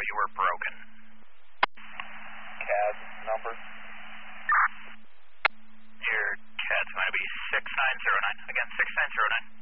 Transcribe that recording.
you were broken. CAD number? Your CAD's going to be 6909. Again, 6909.